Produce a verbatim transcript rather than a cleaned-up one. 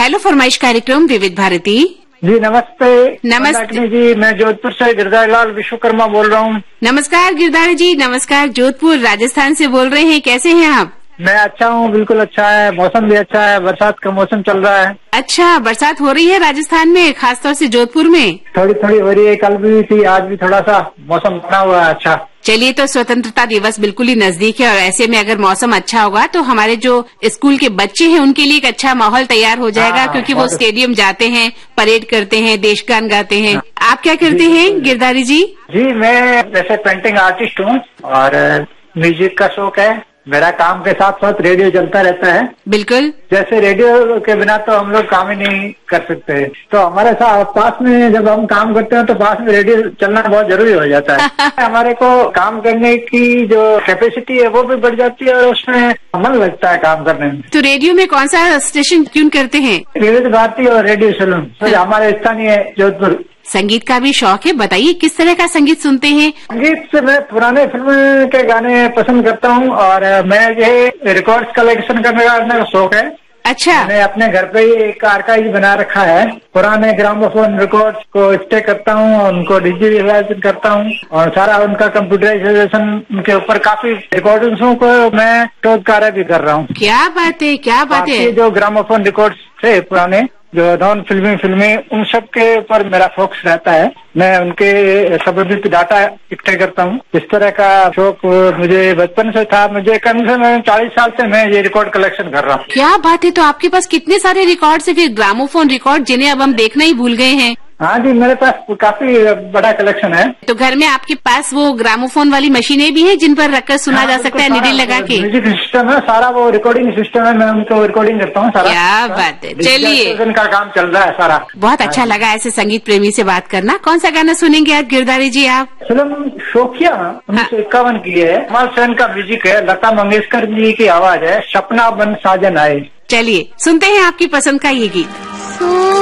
Hello फरमाइश कार्यक्रम विविध भारती। जी नमस्ते। नमस्ते जी, मैं जोधपुर से गिरधारी लाल विश्वकर्मा बोल रहा हूँ। नमस्कार गिरधारी जी, नमस्कार। जोधपुर राजस्थान से बोल रहे हैं, कैसे हैं आप? मैं अच्छा हूँ, बिल्कुल अच्छा है, मौसम भी अच्छा है, बरसात का मौसम चल रहा है। अच्छा, बरसात हो रही है राजस्थान में, खासतौर से जोधपुर में? थोड़ी थोड़ी हो रही है, कल भी थी, आज भी थोड़ा सा मौसम बना हुआ है अच्छा। चलिए, तो स्वतंत्रता दिवस बिल्कुल ही नजदीक है और ऐसे में अगर मौसम अच्छा होगा तो हमारे जो स्कूल के बच्चे हैं उनके लिए एक अच्छा माहौल तैयार हो जाएगा, क्योंकि वो स्टेडियम जाते हैं, परेड करते हैं, देशगान गाते हैं। आप क्या करते हैं गिरधारी जी? जी मैं वैसे पेंटिंग आर्टिस्ट हूँ और म्यूजिक का शौक है मेरा। काम के साथ साथ रेडियो चलता रहता है। बिल्कुल, जैसे रेडियो के बिना तो हम लोग काम ही नहीं कर सकते, तो हमारे साथ पास में जब हम काम करते हैं तो पास में रेडियो चलना बहुत जरूरी हो जाता है। हमारे को काम करने की जो कैपेसिटी है वो भी बढ़ जाती है और उसमें मन लगता है काम करने में। तो रेडियो में कौन सा स्टेशन ट्यून करते हैं? विविध भारती और रेडियो सलून, तो हमारे स्थानीय जोधपुर। संगीत का भी शौक है, बताइए किस तरह का संगीत सुनते हैं? संगीत से मैं पुराने फिल्म के गाने पसंद करता हूँ और मैं ये रिकॉर्ड्स कलेक्शन करने का अपना शौक है। अच्छा। मैंने अपने घर पे ही एक आर्काइव बना रखा है, पुराने ग्रामोफोन रिकॉर्ड्स को स्टे करता हूँ, उनको डिजिटलाइजेशन करता हूँ और सारा उनका कंप्यूटराइजेशन उनके ऊपर काफी रिकॉर्डिंग्सों को मैं शोध कार्य भी कर रहा हूँ। क्या बात है, क्या बात है। जो ग्रामोफोन रिकॉर्ड्स थे पुराने, जो नॉन फिल्मी फिल्में, उन सब के ऊपर मेरा फोकस रहता है। मैं उनके संबंधित डाटा इकट्ठे करता हूँ। इस तरह का शौक मुझे बचपन से था। मुझे कम से कम चालीस साल से मैं ये रिकॉर्ड कलेक्शन कर रहा हूँ। क्या बात है, तो आपके पास कितने सारे रिकॉर्ड है फिर, ग्रामोफोन रिकॉर्ड जिन्हें अब हम देखना ही भूल गए हैं? हाँ जी, मेरे पास काफी बड़ा कलेक्शन है। तो घर में आपके पास वो ग्रामोफोन वाली मशीनें भी हैं जिन पर रखकर सुना जा सकता है नीडल लगा के? म्यूजिक सिस्टम है सारा, वो रिकॉर्डिंग सिस्टम है, मैं उनको रिकॉर्डिंग करता हूँ सारा। क्या बात है, चलिए का काम चल रहा है सारा। बहुत अच्छा लगा ऐसे संगीत प्रेमी से बात करना। कौन सा गाना सुनेंगे आज गिरधारी जी आप? फिल्म शोखिया उन्नीस सौ इक्यावन की है, कमाल सेन का म्यूजिक है, लता मंगेशकर जी की आवाज है, सपना बन साजन आए। चलिए सुनते हैं आपकी पसंद का ये गीत।